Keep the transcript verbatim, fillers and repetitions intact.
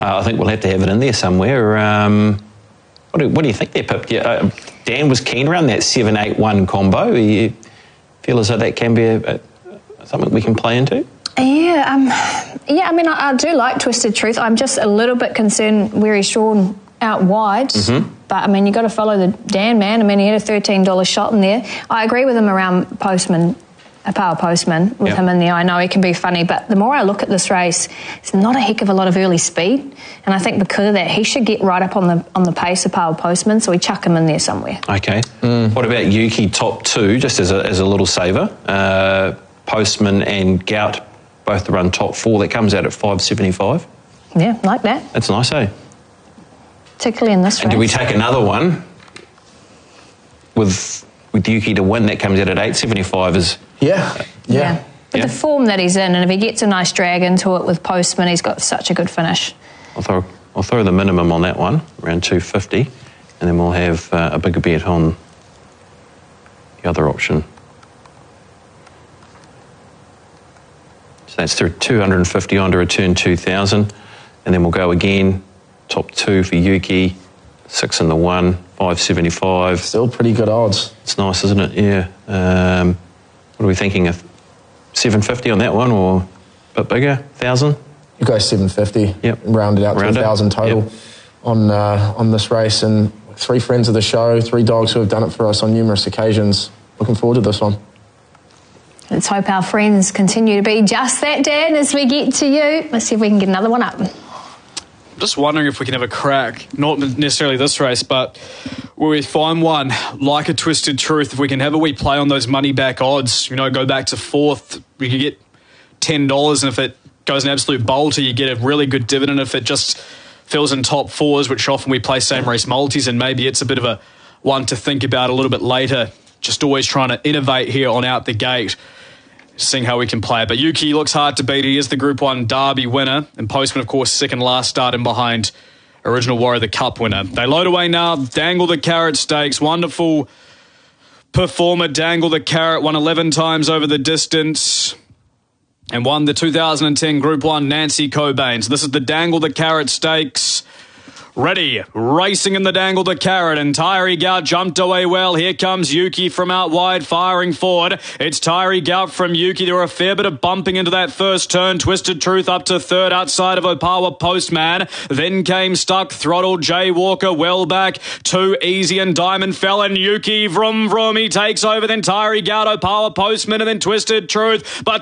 Uh, I think we'll have to have it in there somewhere. Um, what, do, what do you think there, Pip? Yeah, uh, Dan was keen around that seven eight one combo. You feel as though that can be a, a, something we can play into? Yeah, um, yeah. I mean, I, I do like Twisted Truth. I'm just a little bit concerned where he's drawn out wide. Mm-hmm. But, I mean, you've got to follow the Dan, man. I mean, he had a thirteen dollars shot in there. I agree with him around Postman, a power Postman, with yep. him in there. I know he can be funny, but the more I look at this race, it's not a heck of a lot of early speed. And I think because of that, he should get right up on the on the pace of power Postman, so we chuck him in there somewhere. Okay. Mm. What about Yuki top two, just as a, as a little saver? Uh, Postman and Gout both to run top four. That comes out at five seventy-five. Yeah, like that. That's nice, eh? Particularly in this race. And do we take another one with with Yuki to win? That comes out at eight seventy-five. Is yeah, yeah. yeah. But yeah. the form that he's in, and if he gets a nice drag into it with Postman, he's got such a good finish. I'll throw I'll throw the minimum on that one, around two fifty, and then we'll have uh, a bigger bet on the other option. So that's through two hundred fifty on to return two thousand, and then we'll go again. Top two for Yuki, six in the one, five seventy-five. Still pretty good odds. It's nice, isn't it? Yeah. Um, what are we thinking? A seven fifty on that one, or a bit bigger? Thousand? You go seven fifty. Yep. Round it out Round to a thousand total yep. on uh, on this race, and three friends of the show, three dogs who have done it for us on numerous occasions. Looking forward to this one. Let's hope our friends continue to be just that, Dan, as we get to you. Let's see if we can get another one up. Just wondering if we can have a crack, not necessarily this race, but where we find one like a Twisted Truth, if we can have a wee play on those money back odds, you know, go back to fourth, we could get ten dollars, and if it goes an absolute bolter, you get a really good dividend. If it just fills in top fours, which often we play same race multis, and maybe it's a bit of a one to think about a little bit later, just always trying to innovate here on out the gate. Seeing how we can play it. But Yuki looks hard to beat. He is the Group one Derby winner. And Postman, of course, second last start in behind Original Warrior, the Cup winner. They load away now. Dangle the Carrot Stakes. Wonderful performer. Dangle the Carrot won eleven times over the distance and won the two thousand ten Group one Nancy Cobain. So this is the Dangle the Carrot Stakes. Ready, racing in the Dangle the Carrot, and Tyree Gout jumped away well. Here comes Yuki from out wide, firing forward. It's Tyree Gout from Yuki. There were a fair bit of bumping into that first turn. Twisted Truth up to third outside of Opawa Postman. Then came Stuck, Throttled, Jay Walker well back. Too Easy and Diamond Fell, and Yuki, vroom vroom, he takes over. Then Tyree Gout, Opawa Postman, and then Twisted Truth. But